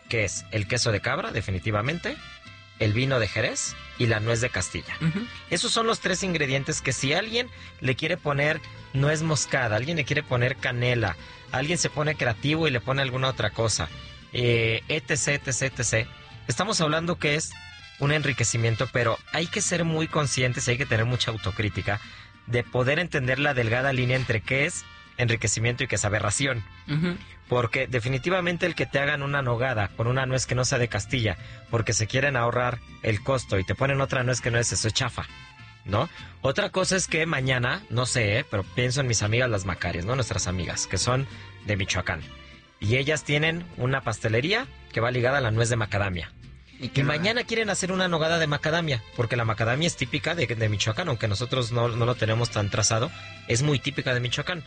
que es el queso de cabra, definitivamente, el vino de Jerez y la nuez de Castilla. Esos son los 3 ingredientes que si alguien le quiere poner nuez moscada, alguien le quiere poner canela, alguien se pone creativo y le pone alguna otra cosa, etc, etc, etc. Estamos hablando que es un enriquecimiento, pero hay que ser muy conscientes y hay que tener mucha autocrítica de poder entender la delgada línea entre qué es enriquecimiento y qué es aberración. Porque definitivamente el que te hagan una nogada con una nuez que no sea de Castilla, porque se quieren ahorrar el costo y te ponen otra nuez que no es, eso es chafa, ¿no? Otra cosa es que mañana, no sé, pero pienso en mis amigas las Macarias, ¿no? Nuestras amigas, que son de Michoacán. Y ellas tienen una pastelería que va ligada a la nuez de macadamia. Y mañana quieren hacer una nogada de macadamia, porque la macadamia es típica de Michoacán, aunque nosotros no lo tenemos tan trazado, es muy típica de Michoacán.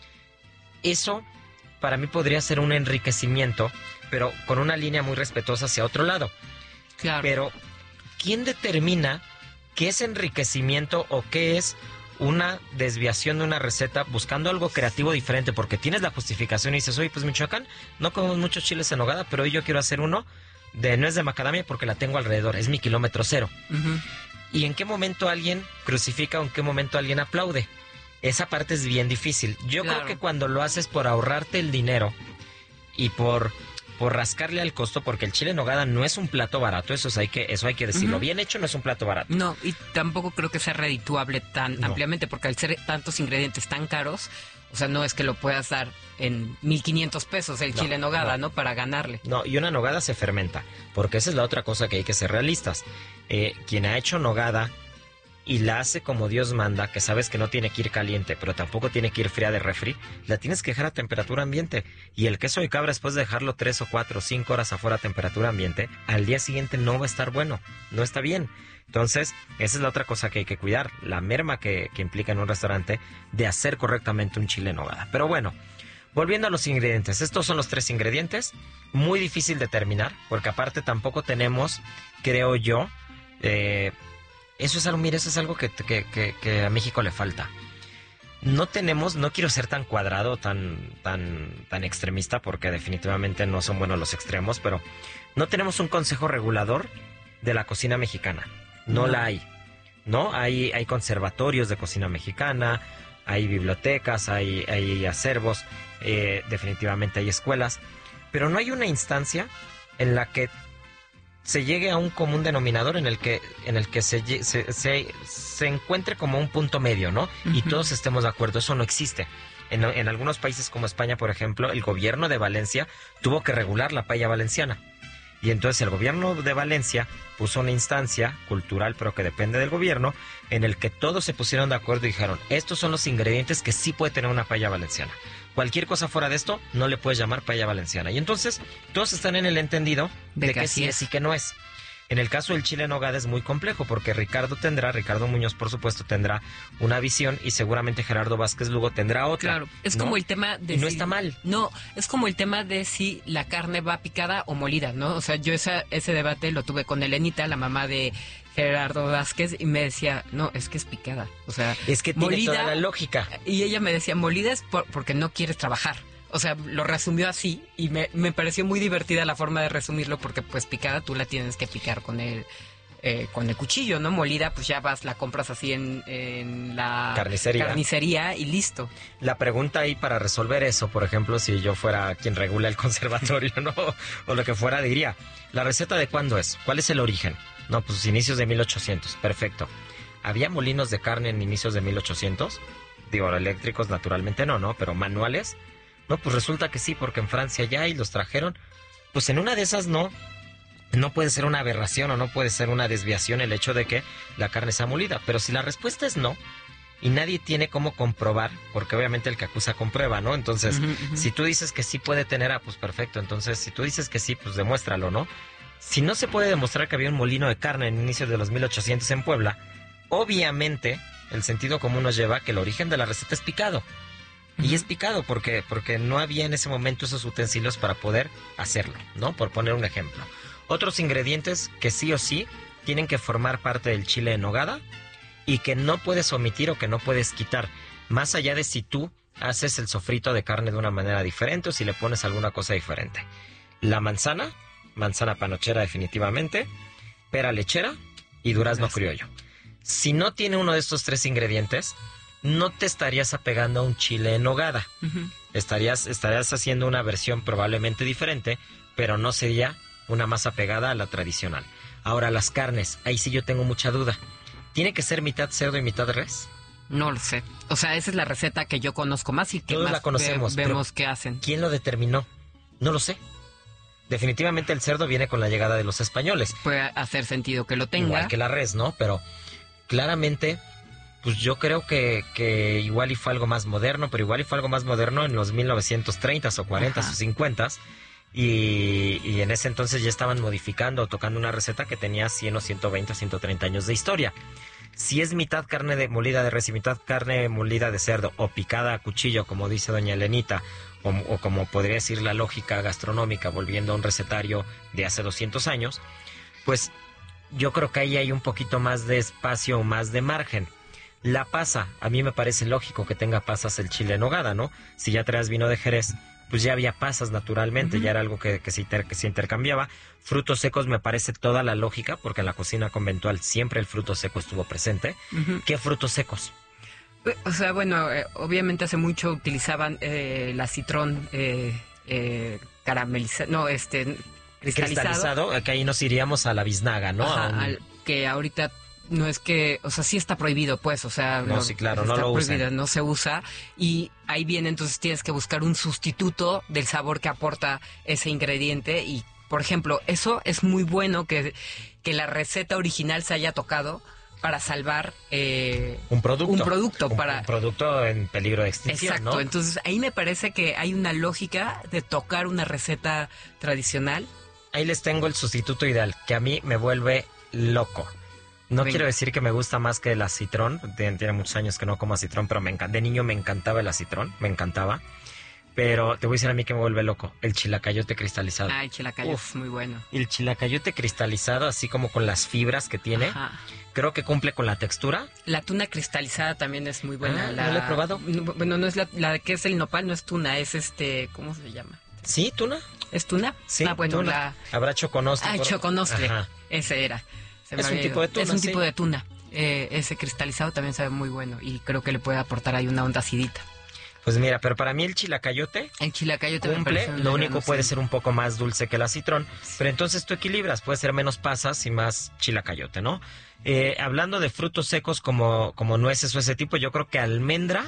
Eso para mí podría ser un enriquecimiento, pero con una línea muy respetuosa hacia otro lado. Claro. Pero, ¿quién determina qué es enriquecimiento o qué es una desviación de una receta buscando algo creativo diferente? Porque tienes la justificación y dices, oye, pues Michoacán, no comemos muchos chiles en nogada, pero hoy yo quiero hacer uno de nuez de macadamia porque la tengo alrededor, es mi kilómetro cero. ¿Y en qué momento alguien crucifica o en qué momento alguien aplaude? Esa parte es bien difícil. Yo creo que cuando lo haces por ahorrarte el dinero y por rascarle al costo, porque el chile en nogada no es un plato barato, eso hay que decirlo. Bien hecho no es un plato barato. No, y tampoco creo que sea redituable tan ampliamente, porque al ser tantos ingredientes tan caros, o sea, no es que lo puedas dar en 1,500 pesos el chile en nogada, ¿no? Para ganarle. No, y una nogada se fermenta, porque esa es la otra cosa que hay que ser realistas. Quien ha hecho nogada y la hace como Dios manda, que sabes que no tiene que ir caliente, pero tampoco tiene que ir fría de refri, la tienes que dejar a temperatura ambiente. Y el queso de cabra, después de dejarlo 3 o 4 o 5 horas afuera a temperatura ambiente, al día siguiente no va a estar bueno, no está bien. Entonces, esa es la otra cosa que hay que cuidar, la merma que implica en un restaurante de hacer correctamente un chile en nogada. Pero bueno, volviendo a los ingredientes, estos son los 3 ingredientes, muy difícil de terminar, porque aparte tampoco tenemos, creo yo, eso es algo que a México le falta. No tenemos, no quiero ser tan cuadrado, tan extremista, porque definitivamente no son buenos los extremos, pero no tenemos un consejo regulador de la cocina mexicana. No la hay. ¿No? Hay conservatorios de cocina mexicana, hay bibliotecas, hay acervos, definitivamente hay escuelas, pero no hay una instancia en la que se llegue a un común denominador en el que se encuentre como un punto medio, ¿no? Y todos estemos de acuerdo. Eso no existe. En algunos países como España, por ejemplo, el gobierno de Valencia tuvo que regular la paella valenciana. Y entonces el gobierno de Valencia puso una instancia cultural, pero que depende del gobierno, en el que todos se pusieron de acuerdo y dijeron, estos son los ingredientes que sí puede tener una paella valenciana. Cualquier cosa fuera de esto, no le puedes llamar paella valenciana. Y entonces, todos están en el entendido de que sí es y que no es. En el caso del chile en nogada es muy complejo, porque Ricardo Muñoz, por supuesto, tendrá una visión y seguramente Gerardo Vázquez Lugo tendrá otra. Claro, es, ¿no?, como el tema de... Y no está mal. No, es como el tema de si la carne va picada o molida, ¿no? O sea, yo ese debate lo tuve con Elenita, la mamá de Gerardo Vázquez, y me decía, no, es que es picada. O sea, es que tiene molida, toda la lógica. Y ella me decía, molida es porque no quieres trabajar. O sea, lo resumió así y me pareció muy divertida la forma de resumirlo, porque pues picada tú la tienes que picar con el cuchillo, ¿no? Molida pues ya vas, la compras así en la carnicería y listo. La pregunta ahí para resolver eso, por ejemplo, si yo fuera quien regula el conservatorio, ¿no? O lo que fuera, diría, ¿la receta de cuándo es? ¿Cuál es el origen? No, pues inicios de 1800, perfecto. ¿Había molinos de carne en inicios de 1800? Digo, eléctricos naturalmente no, pero manuales. No, pues resulta que sí, porque en Francia ya y los trajeron. Pues en una de esas no puede ser una aberración o no puede ser una desviación el hecho de que la carne sea molida. Pero si la respuesta es no, y nadie tiene cómo comprobar, porque obviamente el que acusa comprueba, ¿no? Entonces, si tú dices que sí puede tener, pues perfecto. Entonces, si tú dices que sí, pues demuéstralo, ¿no? Si no se puede demostrar que había un molino de carne en inicios de los 1800 en Puebla, obviamente el sentido común nos lleva a que el origen de la receta es picado. Y es picado porque no había en ese momento esos utensilios para poder hacerlo, ¿no? Por poner un ejemplo. Otros ingredientes que sí o sí tienen que formar parte del chile en nogada y que no puedes omitir o que no puedes quitar, más allá de si tú haces el sofrito de carne de una manera diferente o si le pones alguna cosa diferente. La manzana, manzana panochera definitivamente, pera lechera y durazno criollo. Si no tiene uno de estos 3 ingredientes, no te estarías apegando a un chile en nogada. Estarías haciendo una versión probablemente diferente, pero no sería una más apegada a la tradicional. Ahora, las carnes, ahí sí yo tengo mucha duda. ¿Tiene que ser mitad cerdo y mitad res? No lo sé. O sea, esa es la receta que yo conozco más y que Todos más la conocemos, vemos que hacen. ¿Quién lo determinó? No lo sé. Definitivamente el cerdo viene con la llegada de los españoles. Puede hacer sentido que lo tenga. Igual que la res, ¿no? Pero claramente, pues yo creo que igual y fue algo más moderno, pero igual y fue algo más moderno en los 1930s o 40s o 50s. Y en ese entonces ya estaban modificando o tocando una receta que tenía 100 o 120 o 130 años de historia. Si es mitad carne molida de res y mitad carne molida de cerdo o picada a cuchillo, como dice doña Elenita, o como podría decir la lógica gastronómica, volviendo a un recetario de hace 200 años, pues yo creo que ahí hay un poquito más de espacio o más de margen. La pasa, a mí me parece lógico que tenga pasas el chile en nogada, ¿no? Si ya traes vino de Jerez, pues ya había pasas naturalmente, ya era algo que se intercambiaba. Frutos secos me parece toda la lógica, porque en la cocina conventual siempre el fruto seco estuvo presente. ¿Qué frutos secos? O sea, bueno, obviamente hace mucho utilizaban el acitrón caramelizado, no, cristalizado. Que ahí nos iríamos a la biznaga, ¿no? Ajá, que ahorita no es que, o sea, sí está prohibido, pues, o sea, no, sí, claro, no está lo prohibido, usan. no se usa, y ahí viene, entonces tienes que buscar un sustituto del sabor que aporta ese ingrediente, y, por ejemplo, eso es muy bueno que la receta original se haya tocado para salvar un producto para un producto en peligro de extinción. Exacto, ¿no? Entonces ahí me parece que hay una lógica de tocar una receta tradicional. Ahí les tengo el sustituto ideal, que a mí me vuelve loco. No Venga. quiero decir que me gusta más que el acitrón, tiene muchos años que no como acitrón, pero de niño me encantaba el acitrón, me encantaba. Pero te voy a decir a mí que me vuelve loco, el chilacayote cristalizado. Ah, el chilacayote es muy bueno. El chilacayote cristalizado, así como con las fibras que tiene, Ajá. creo que cumple con la textura. La tuna cristalizada también es muy buena. ¿no la he probado? Bueno, no es la que es el nopal, no es tuna, es ¿cómo se llama? ¿Sí, tuna? ¿Es tuna? Sí, Ah, bueno, tuna. Habrá choconostle. Ah, choconostle, Ajá. ese era. Es un tipo de tuna, Es un sí. tipo de tuna. Ese cristalizado también sabe muy bueno y creo que le puede aportar ahí una onda acidita. Pues mira, pero para mí el chilacayote El chilacayote me cumple, parece un lo gran único puede opción. ser un poco más dulce que el acitrón, pero entonces tú equilibras, puede ser menos pasas y más chilacayote, ¿no? Hablando de frutos secos como nueces o ese tipo, yo creo que almendra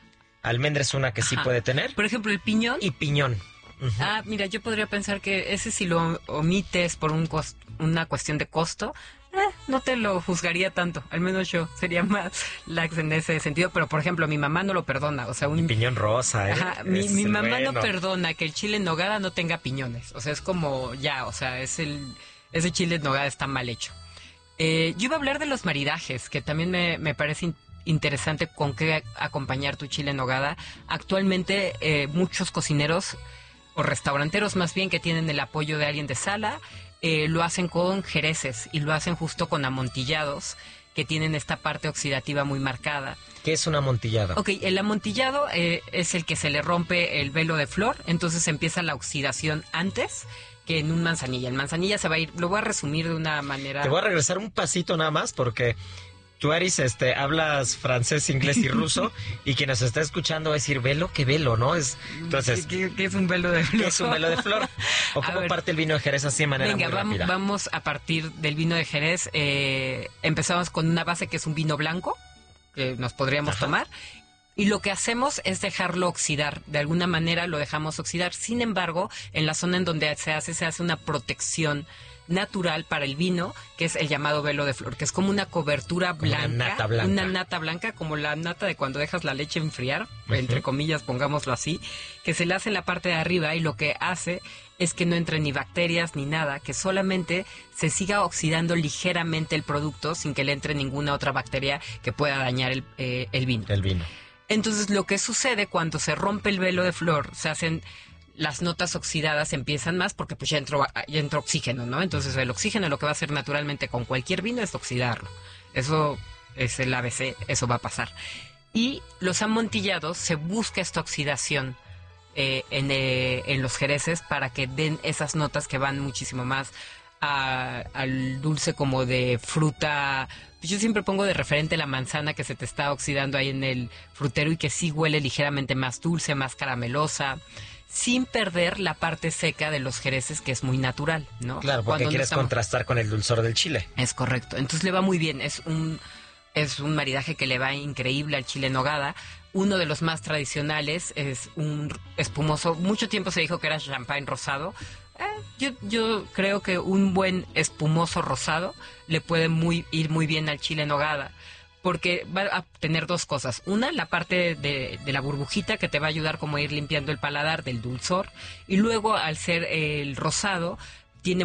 es una que sí Ajá. puede tener, Por ejemplo, el piñón. y piñón. Ujú. Ah, mira, yo podría pensar que ese si lo omites por una cuestión de costo, no te lo juzgaría tanto. Al menos yo sería más lax en ese sentido. Pero, por ejemplo, mi mamá no lo perdona. O sea, Y piñón rosa, ¿eh? Ajá, mi Es mamá bueno. no perdona que el chile en nogada no tenga piñones. O sea, es como ya, o sea, ese chile en nogada está mal hecho. Yo iba a hablar de los maridajes, que también me parece interesante con qué acompañar tu chile en nogada. Actualmente muchos cocineros o restauranteros más bien que tienen el apoyo de alguien de sala, lo hacen con jereces y lo hacen justo con amontillados que tienen esta parte oxidativa muy marcada. ¿Qué es un amontillado? Ok, el amontillado es el que se le rompe el velo de flor, entonces empieza la oxidación antes que en un manzanilla. El manzanilla se va a ir, lo voy a resumir de una manera... Te voy a regresar un pasito nada más porque tú, Aris, hablas francés, inglés y ruso y quien nos está escuchando va a decir, velo, ¿qué velo, no? Entonces, ¿Qué es un velo de flor? ¿qué es un velo de flor? ¿O A cómo ver. parte el vino de Jerez así de manera Venga, muy rápida? vamos a partir del vino de Jerez. Empezamos con una base que es un vino blanco, que nos podríamos Ajá. tomar. Y lo que hacemos es dejarlo oxidar. De alguna manera lo dejamos oxidar. Sin embargo, en la zona en donde se hace una protección natural para el vino, que es el llamado velo de flor, que es como una cobertura blanca. Una nata blanca. Una nata blanca, como la nata de cuando dejas la leche enfriar, entre comillas, pongámoslo así, que se le hace en la parte de arriba y lo que hace es que no entren ni bacterias ni nada, que solamente se siga oxidando ligeramente el producto sin que le entre ninguna otra bacteria que pueda dañar el vino. El vino. Entonces, lo que sucede cuando se rompe el velo de flor, se hacen las notas oxidadas, empiezan más porque pues ya entró oxígeno, ¿no? Entonces, el oxígeno lo que va a hacer naturalmente con cualquier vino es oxidarlo. Eso es el ABC, eso va a pasar. Y los amontillados se busca esta oxidación en los jereces para que den esas notas que van muchísimo más al dulce como de fruta. Yo siempre pongo de referente la manzana que se te está oxidando ahí en el frutero y que sí huele ligeramente más dulce, más caramelosa, sin perder la parte seca de los jereces, que es muy natural, ¿no? Claro, porque Cuando quieres contrastar con el dulzor del chile. Es correcto. Entonces le va muy bien. Es un maridaje que le va increíble al chile en nogada. Uno de los más tradicionales es un espumoso. Mucho tiempo se dijo que era champagne rosado. Yo creo que un buen espumoso rosado le puede ir muy bien al chile en nogada, porque va a tener dos cosas. Una, la parte de la burbujita que te va a ayudar como a ir limpiando el paladar del dulzor, y luego al ser el rosado tiene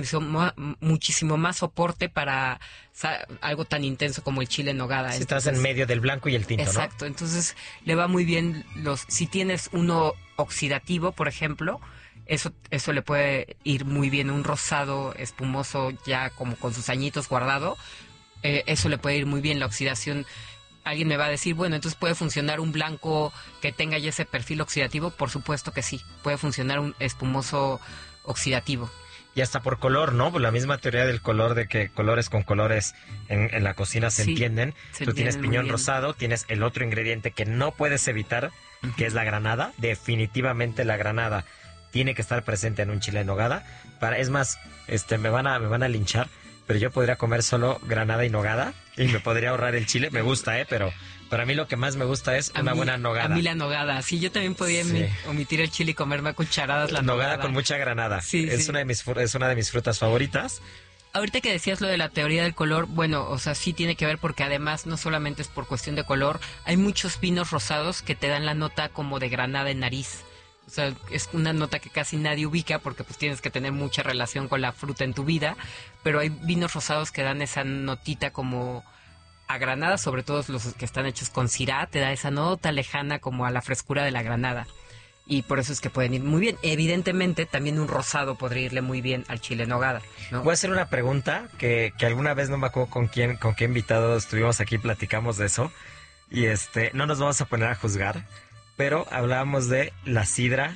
muchísimo más soporte para algo tan intenso como el chile en nogada. Si estás en medio del blanco y el tinto, exacto, ¿no? Entonces le va muy bien si tienes uno oxidativo, por ejemplo, eso le puede ir muy bien. Un rosado espumoso ya como con sus añitos guardado, eso le puede ir muy bien. La oxidación, alguien me va a decir, bueno, entonces ¿puede funcionar un blanco que tenga ya ese perfil oxidativo? Por supuesto que sí, puede funcionar un espumoso oxidativo. Y hasta por color, ¿no? Pues la misma teoría del color, de que colores con colores en la cocina se entienden. Tú tienes piñón rosado, tienes el otro ingrediente que no puedes evitar, que es la granada. Definitivamente la granada tiene que estar presente en un chile en nogada. Es más, me van a linchar, pero yo podría comer solo granada y nogada y me podría ahorrar el chile. Me gusta, pero para mí lo que más me gusta es una buena nogada. A mí la nogada, sí, yo también podía omitir el chile y comerme a cucharadas la nogada. Con mucha granada. Sí, es una de mis frutas favoritas. Ahorita que decías lo de la teoría del color, bueno, o sea, sí tiene que ver, porque además no solamente es por cuestión de color, hay muchos vinos rosados que te dan la nota como de granada en nariz. O sea, es una nota que casi nadie ubica porque pues tienes que tener mucha relación con la fruta en tu vida, pero hay vinos rosados que dan esa notita como a granada, sobre todo los que están hechos con Syrah, te da esa nota lejana como a la frescura de la granada. Y por eso es que pueden ir muy bien. Evidentemente, también un rosado podría irle muy bien al chile en nogada, ¿no? Voy a hacer una pregunta que alguna vez no me acuerdo con qué invitado estuvimos aquí, platicamos de eso. Y no nos vamos a poner a juzgar, pero hablábamos de la sidra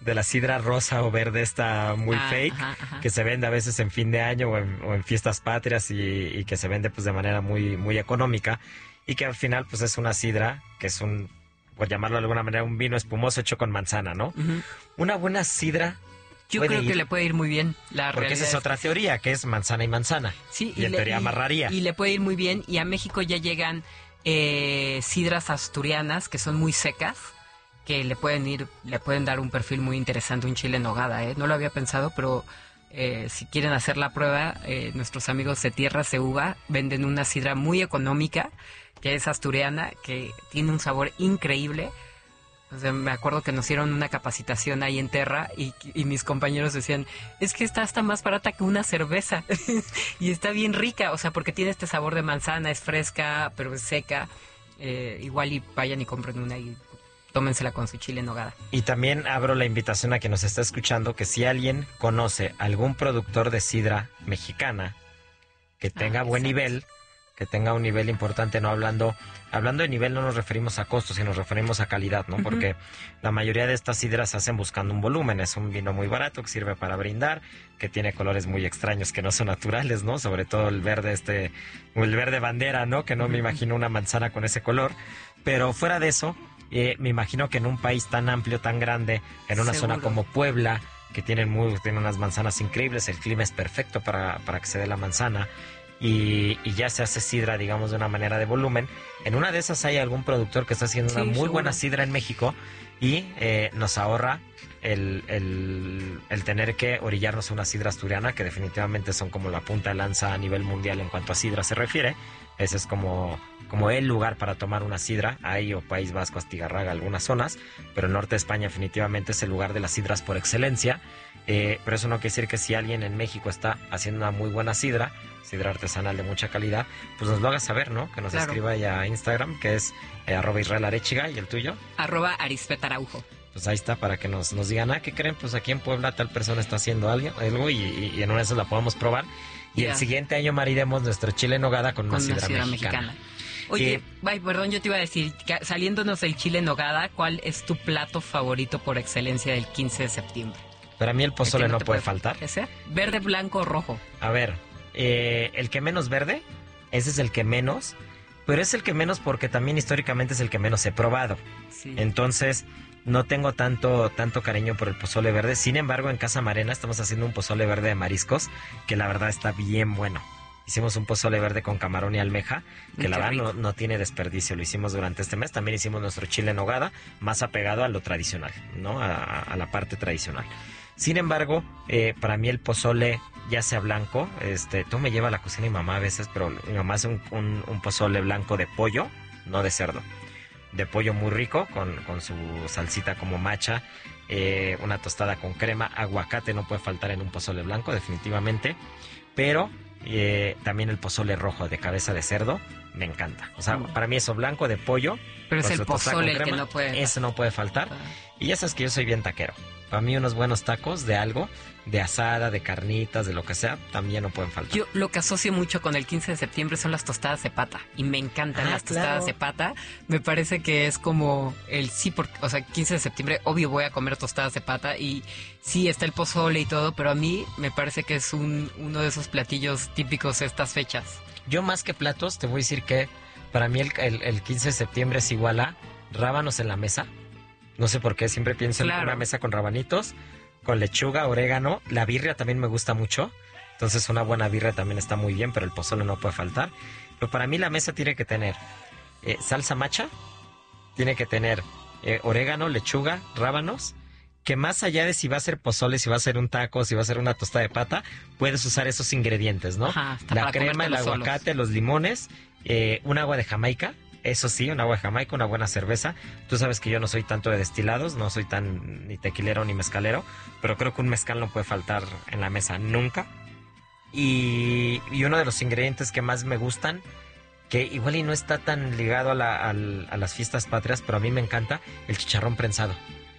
rosa o verde, esta muy fake, que se vende a veces en fin de año o en fiestas patrias y que se vende pues de manera muy, muy económica, y que al final pues es una sidra que es por llamarlo de alguna manera, un vino espumoso hecho con manzana, ¿no? Una buena sidra. Yo creo que le puede ir muy bien. Porque esa es otra teoría, que es manzana y manzana. Sí, y en teoría amarraría. Y le puede ir muy bien. Y a México ya llegan sidras asturianas que son muy secas, que le pueden dar un perfil muy interesante, un chile en nogada, No lo había pensado, pero si quieren hacer la prueba, nuestros amigos de Tierra de Uva venden una sidra muy económica, que es asturiana, que tiene un sabor increíble. O sea, me acuerdo que nos dieron una capacitación ahí en Terra y mis compañeros decían, es que está hasta más barata que una cerveza y está bien rica, o sea, porque tiene este sabor de manzana, es fresca, pero es seca. Igual y vayan y compren una y tómensela con su chile en nogada. Y también abro la invitación a quien nos está escuchando, que si alguien conoce algún productor de sidra mexicana que tenga buen nivel, que tenga un nivel importante, no hablando de nivel, no nos referimos a costos, sino nos referimos a calidad, ¿no? Porque la mayoría de estas sidras se hacen buscando un volumen. Es un vino muy barato que sirve para brindar, que tiene colores muy extraños que no son naturales, ¿no? Sobre todo el verde o el verde bandera, ¿no? Que no me imagino una manzana con ese color. Pero fuera de eso, me imagino que en un país tan amplio, tan grande, en una zona como Puebla, que tienen unas manzanas increíbles, el clima es perfecto para que se dé la manzana. Y ya se hace sidra, digamos, de una manera de volumen. En una de esas hay algún productor que está haciendo una muy buena sidra en México y nos ahorra el tener que orillarnos a una sidra asturiana, que definitivamente son como la punta de lanza a nivel mundial en cuanto a sidra se refiere. Ese es como el lugar para tomar una sidra. Ahí, o País Vasco, Astigarraga, algunas zonas, pero el norte de España definitivamente es el lugar de las sidras por excelencia. Pero eso no quiere decir que si alguien en México está haciendo una muy buena sidra artesanal de mucha calidad, pues nos lo haga saber, ¿no? Que nos escriba ya a Instagram, que es @israelarechiga, y el tuyo. @arispetaraujo. Pues ahí está, para que nos digan, ¿qué creen? Pues aquí en Puebla tal persona está haciendo algo y en una de esas la podemos probar. Y el siguiente año maridemos nuestro chile en nogada con una sidra mexicana. Oye, perdón, yo te iba a decir, saliéndonos del chile en nogada, ¿cuál es tu plato favorito por excelencia del 15 de septiembre? Para mí el pozole no puede faltar. ¿Ese? ¿Verde, blanco o rojo? A ver, el que menos verde, ese es el que menos, pero es el que menos porque también históricamente es el que menos he probado. Sí. Entonces, no tengo tanto cariño por el pozole verde. Sin embargo, en Casa Marena estamos haciendo un pozole verde de mariscos, que la verdad está bien bueno. Hicimos un pozole verde con camarón y almeja, que la verdad no tiene desperdicio. Lo hicimos durante este mes. También hicimos nuestro chile en nogada, más apegado a lo tradicional, ¿no? A la parte tradicional. Sin embargo, para mí el pozole, ya sea blanco, todo me lleva a la cocina mi mamá a veces, pero mi mamá hace un pozole blanco de pollo, no de cerdo. De pollo muy rico, con su salsita como macha, una tostada con crema, aguacate no puede faltar en un pozole blanco, definitivamente, pero también el pozole rojo de cabeza de cerdo, me encanta. O sea, para mí eso blanco de pollo, pero es el pozole el que no puede... Ese no puede faltar. Y ya sabes que yo soy bien taquero. Para mí unos buenos tacos de algo, de asada, de carnitas, de lo que sea, también no pueden faltar. Yo lo que asocio mucho con el 15 de septiembre son las tostadas de pata. Y me encantan las tostadas de pata. Me parece que es como porque, o sea, 15 de septiembre, obvio voy a comer tostadas de pata. Y sí, está el pozole y todo, pero a mí me parece que es uno de esos platillos típicos de estas fechas. Yo más que platos, te voy a decir que para mí el 15 de septiembre es igual a rábanos en la mesa. No sé por qué, siempre pienso en una mesa con rabanitos, con lechuga, orégano. La birria también me gusta mucho. Entonces una buena birria también está muy bien, pero el pozole no puede faltar. Pero para mí la mesa tiene que tener salsa macha, tiene que tener orégano, lechuga, rábanos, que más allá de si va a ser pozole, si va a ser un taco, si va a ser una tostada de pata, puedes usar esos ingredientes, ¿no? Ajá, la crema, el aguacate, los limones, un agua de Jamaica. Eso sí, un agua de Jamaica, una buena cerveza. Tú sabes que yo no soy tanto de destilados, no soy tan ni tequilero ni mezcalero, pero creo que un mezcal no puede faltar en la mesa nunca. Y uno de los ingredientes que más me gustan, que igual y no está tan ligado a las fiestas patrias, pero a mí me encanta, el chicharrón prensado.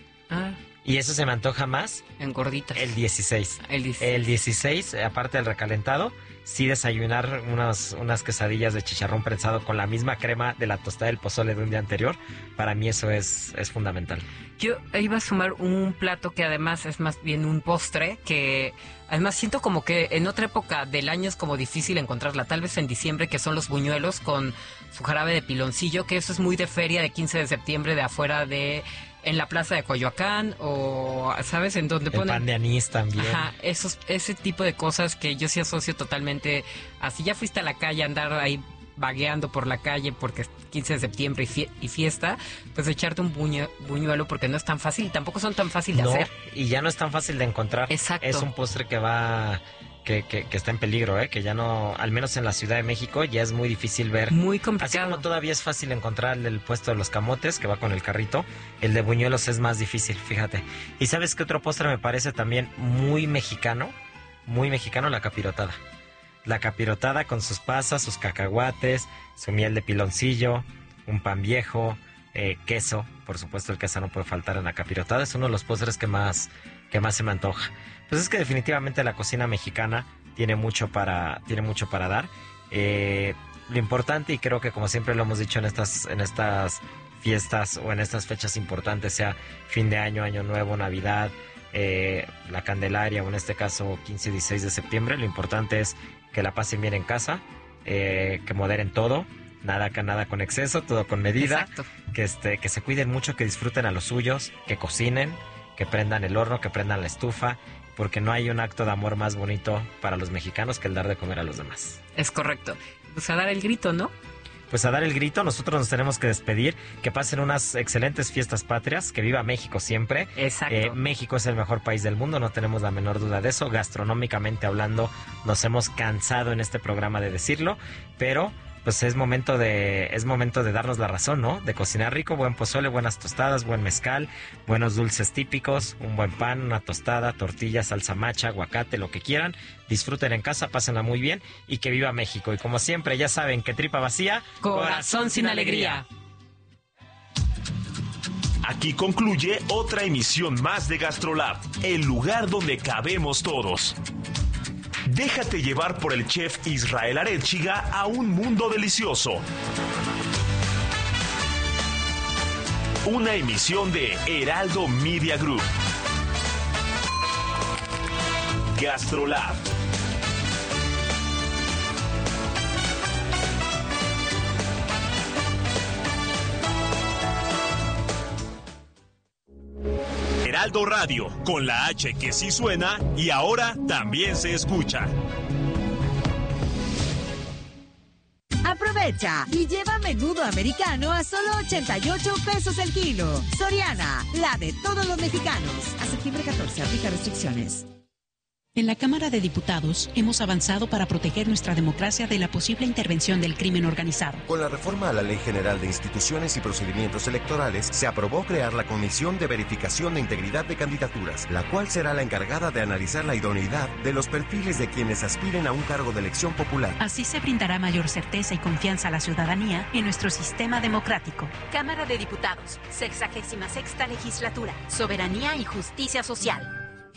Y eso se me antoja más. En gorditas. El 16. El 16, aparte del recalentado, sí desayunar unas quesadillas de chicharrón prensado con la misma crema de la tostada del pozole de un día anterior. Para mí eso es fundamental. Yo iba a sumar un plato que además es más bien un postre, que además siento como que en otra época del año es como difícil encontrarla, tal vez en diciembre, que son los buñuelos con su jarabe de piloncillo, que eso es muy de feria de 15 de septiembre de afuera en la plaza de Coyoacán, o ¿sabes? En donde ponen... El pan de anís también. Ajá, ese tipo de cosas que yo sí asocio totalmente así. Ya fuiste a la calle a andar ahí vagueando por la calle porque es 15 de septiembre y fiesta, pues echarte un buñuelo porque no es tan fácil y tampoco son tan fáciles de hacer. Y ya no es tan fácil de encontrar. Exacto. Es un postre que va... Que está en peligro, que ya no, al menos en la Ciudad de México, ya es muy difícil ver. Muy complicado. Así como todavía es fácil encontrar el puesto de los camotes, que va con el carrito, el de buñuelos es más difícil, fíjate. ¿Y sabes qué otro postre me parece también muy mexicano? Muy mexicano, la capirotada. La capirotada con sus pasas, sus cacahuates, su miel de piloncillo, un pan viejo, queso. Por supuesto, el queso no puede faltar en la capirotada. Es uno de los postres que más se me antoja. Pues es que definitivamente la cocina mexicana tiene mucho para dar. Lo importante, y creo que como siempre lo hemos dicho en estas fiestas o en estas fechas importantes, sea fin de año, año nuevo, Navidad, la Candelaria, o en este caso 15 y 16 de septiembre, lo importante es que la pasen bien en casa, que moderen todo, nada con exceso, todo con medida. Exacto. Que se cuiden mucho, que disfruten a los suyos, que cocinen, que prendan el horno, que prendan la estufa, porque no hay un acto de amor más bonito para los mexicanos que el dar de comer a los demás. Es correcto. Pues a dar el grito, ¿no? Pues a dar el grito, nosotros nos tenemos que despedir, que pasen unas excelentes fiestas patrias, que viva México siempre. Exacto. México es el mejor país del mundo, no tenemos la menor duda de eso. Gastronómicamente hablando, nos hemos cansado en este programa de decirlo, pero pues es momento de darnos la razón, ¿no? De cocinar rico, buen pozole, buenas tostadas, buen mezcal, buenos dulces típicos, un buen pan, una tostada, tortilla, salsa macha, aguacate, lo que quieran. Disfruten en casa, pásenla muy bien y que viva México. Y como siempre, ya saben que tripa vacía, corazón sin alegría. Aquí concluye otra emisión más de GastroLab, el lugar donde cabemos todos. Déjate llevar por el chef Israel Arechiga a un mundo delicioso. Una emisión de Heraldo Media Group. GastroLab. Heraldo Radio, con la H que sí suena y ahora también se escucha. Aprovecha y lleva menudo americano a solo 88 pesos el kilo. Soriana, la de todos los mexicanos. A septiembre 14, aplica restricciones. En la Cámara de Diputados hemos avanzado para proteger nuestra democracia de la posible intervención del crimen organizado. Con la reforma a la Ley General de Instituciones y Procedimientos Electorales, se aprobó crear la Comisión de Verificación de Integridad de Candidaturas, la cual será la encargada de analizar la idoneidad de los perfiles de quienes aspiren a un cargo de elección popular. Así se brindará mayor certeza y confianza a la ciudadanía en nuestro sistema democrático. Cámara de Diputados, 66ª Legislatura, Soberanía y Justicia Social.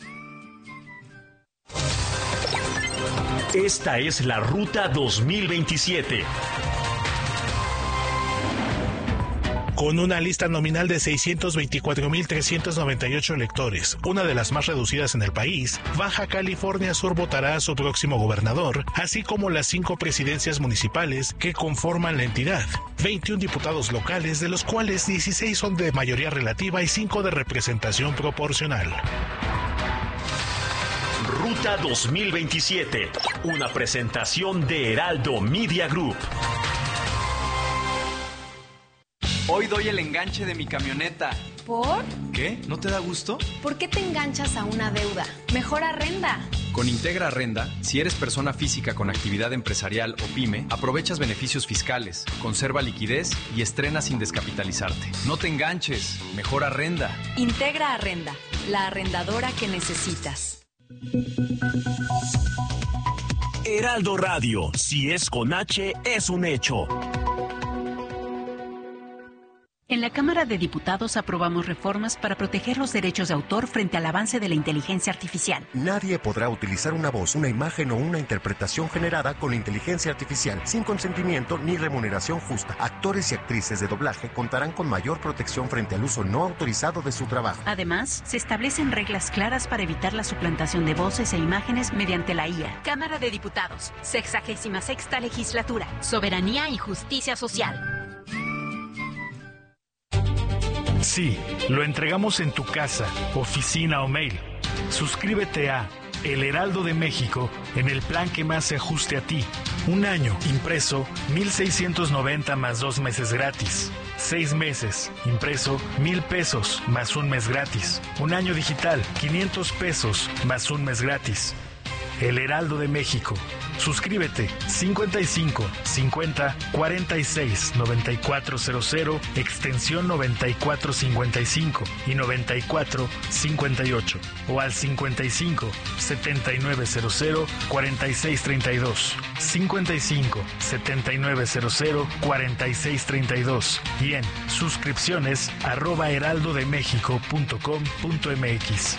Esta es la Ruta 2027. Con una lista nominal de 624.398 electores, una de las más reducidas en el país, Baja California Sur votará a su próximo gobernador, así como las 5 presidencias municipales que conforman la entidad. 21 diputados locales, de los cuales 16 son de mayoría relativa y 5 de representación proporcional. Ruta 2027, una presentación de Heraldo Media Group. Hoy doy el enganche de mi camioneta. ¿Por? ¿Qué? ¿No te da gusto? ¿Por qué te enganchas a una deuda? Mejor arrenda. Con Integra Arrenda, si eres persona física con actividad empresarial o pyme, aprovechas beneficios fiscales, conserva liquidez y estrena sin descapitalizarte. No te enganches, mejor arrenda. Integra Arrenda, la arrendadora que necesitas. Heraldo Radio, si es con H, es un hecho. En la Cámara de Diputados aprobamos reformas para proteger los derechos de autor frente al avance de la inteligencia artificial. Nadie podrá utilizar una voz, una imagen o una interpretación generada con inteligencia artificial sin consentimiento ni remuneración justa. Actores y actrices de doblaje contarán con mayor protección frente al uso no autorizado de su trabajo. Además, se establecen reglas claras para evitar la suplantación de voces e imágenes mediante la IA. Cámara de Diputados, 66ª Legislatura, Soberanía y Justicia Social. Sí, lo entregamos en tu casa, oficina o mail. Suscríbete a El Heraldo de México en el plan que más se ajuste a ti. Un año, impreso, 1,690 más 2 meses gratis. 6 meses, impreso, 1,000 pesos más 1 mes gratis. Un año digital, 500 pesos más 1 mes gratis. El Heraldo de México. Suscríbete 55 50 46 9400 extensión 9455 y 9458 o al 55 7900 4632 55 7900 4632 y en suscripciones @heraldodemexico.com.mx.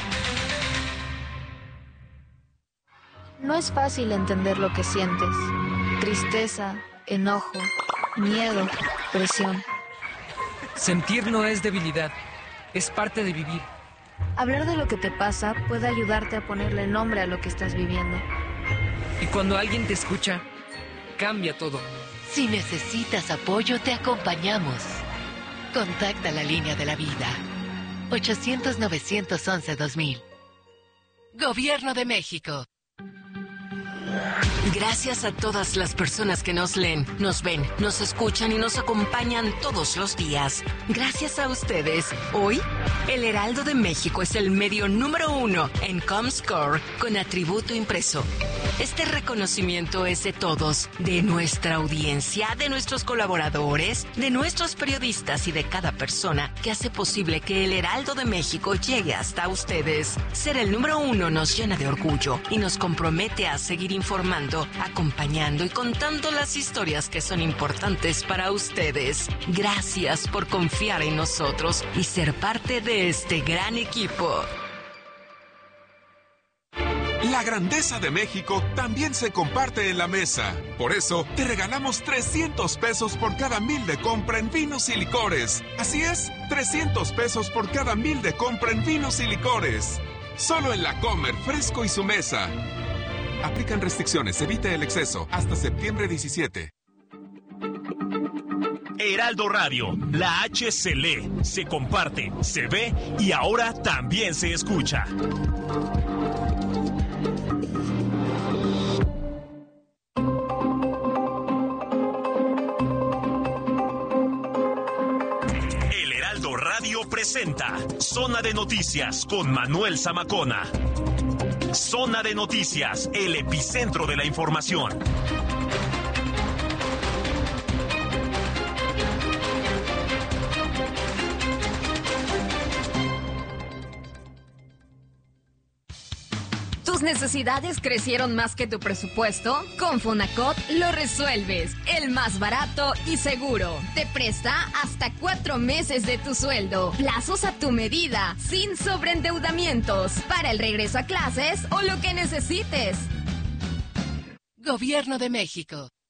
No es fácil entender lo que sientes. Tristeza, enojo, miedo, presión. Sentir no es debilidad, es parte de vivir. Hablar de lo que te pasa puede ayudarte a ponerle nombre a lo que estás viviendo. Y cuando alguien te escucha, cambia todo. Si necesitas apoyo, te acompañamos. Contacta la línea de la vida. 800-911-2000. Gobierno de México. Gracias a todas las personas que nos leen, nos ven, nos escuchan y nos acompañan todos los días. Gracias a ustedes, hoy, el Heraldo de México es el medio número 1 en Comscore con atributo impreso. Este reconocimiento es de todos, de nuestra audiencia, de nuestros colaboradores, de nuestros periodistas y de cada persona que hace posible que el Heraldo de México llegue hasta ustedes. Ser el número 1 nos llena de orgullo y nos compromete a seguir informando, acompañando y contando las historias que son importantes para ustedes. Gracias por confiar en nosotros y ser parte de este gran equipo. La grandeza de México también se comparte en la mesa. Por eso, te regalamos 300 pesos por cada 1,000 de compra en vinos y licores. Así es, 300 pesos por cada 1,000 de compra en vinos y licores. Solo en La Comer, Fresco y Su Mesa. Aplican restricciones, evite el exceso. Hasta septiembre 17. Heraldo Radio, la H se lee, se comparte, se ve y ahora también se escucha. El Heraldo Radio presenta Zona de Noticias con Manuel Zamacona. Zona de Noticias, el epicentro de la información. ¿Tus necesidades crecieron más que tu presupuesto? Con Fonacot lo resuelves. El más barato y seguro. Te presta hasta 4 meses de tu sueldo. Plazos a tu medida, sin sobreendeudamientos. Para el regreso a clases o lo que necesites. Gobierno de México.